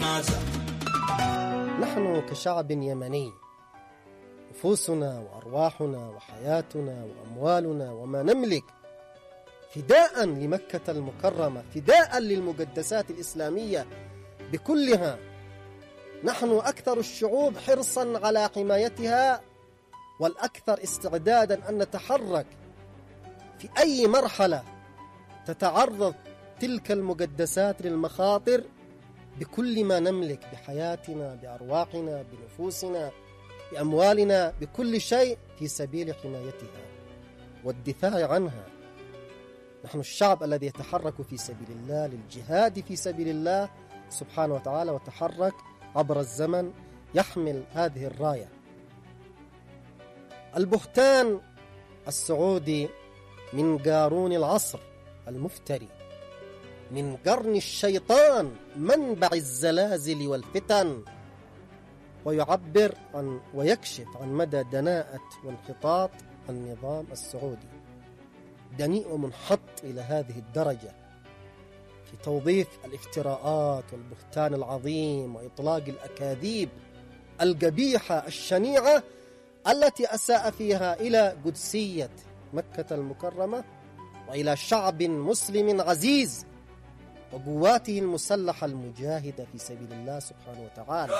نحن كشعب يمني نفوسنا وأرواحنا وحياتنا وأموالنا وما نملك فداء لمكة المكرمة، فداء للمقدسات الإسلامية بكلها. نحن أكثر الشعوب حرصا على حمايتها والأكثر استعدادا أن نتحرك في أي مرحلة تتعرض تلك المقدسات للمخاطر بكل ما نملك، بحياتنا، بأرواحنا، بنفوسنا، بأموالنا، بكل شيء في سبيل حمايتها والدفاع عنها. نحن الشعب الذي يتحرك في سبيل الله، للجهاد في سبيل الله سبحانه وتعالى، وتحرك عبر الزمن يحمل هذه الراية. البهتان السعودي من قارون العصر المفتري، من قرن الشيطان منبع الزلازل والفتن، ويعبر عن ويكشف عن مدى دناءة وانحطاط النظام السعودي. دنيء ومنحط إلى هذه الدرجة في توظيف الافتراءات والبهتان العظيم وإطلاق الأكاذيب القبيحة الشنيعة التي أساء فيها إلى قدسية مكة المكرمة وإلى شعب مسلم عزيز وقواته المسلحة المجاهدة في سبيل الله سبحانه وتعالى.